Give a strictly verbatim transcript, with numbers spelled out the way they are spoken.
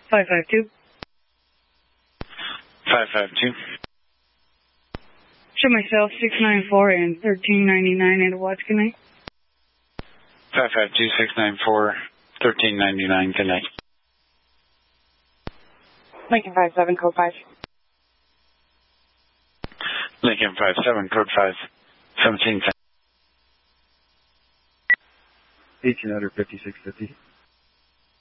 five five two. five five two. Show myself six nine four and thirteen ninety-nine at Watts, good night. five five two, six nine four, thirteen ninety-nine, good night. Lincoln five seven, code five. Lincoln five seven, code five, seventeen ten. eighteen hundred fifty-six fifty.